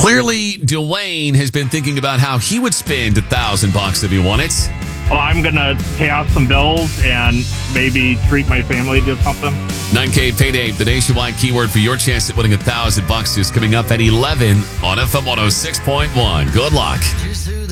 Clearly, Dwayne has been thinking about how he would spend $1,000 if he won it. Well, I'm going to pay off some bills and maybe treat my family to something. 9K Payday, the nationwide keyword for your chance at winning $1,000 is coming up at 11 on FM 106.1. Good luck.